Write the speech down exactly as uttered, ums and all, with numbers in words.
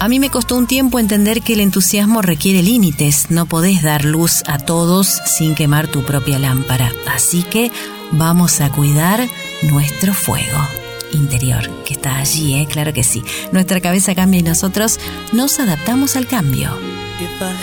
A mí me costó un tiempo entender que el entusiasmo requiere límites. No podés dar luz a todos sin quemar tu propia lámpara. Así que vamos a cuidar nuestro fuego interior, que está allí, ¿eh? Claro que sí. Nuestra cabeza cambia y nosotros nos adaptamos al cambio.